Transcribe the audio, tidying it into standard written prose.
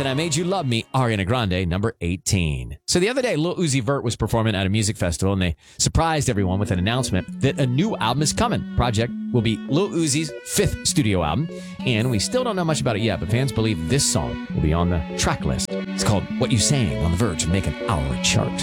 Then I Made You Love Me, Ariana Grande, number 18. So the other day, Lil Uzi Vert was performing at a music festival, and they surprised everyone with an announcement that a new album is coming. Project will be Lil Uzi's 5th studio album, and we still don't know much about it yet, but fans believe this song will be on the track list. It's called What You Saying, on the verge of making our chart.